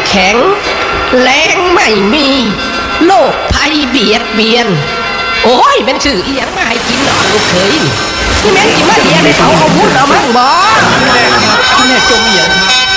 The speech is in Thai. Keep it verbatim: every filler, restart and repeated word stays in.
แข็งแรงไม่มีโรคภัยเบียดเบียนโอ้ยเป็นชื่ออีหยังมาให้กินหรอลูกเคยนี่แม่นสิมาเลี้ยงให้เขาเอาบุญเอามั่งบ่แม่ครับแม่จมเหยียดครับ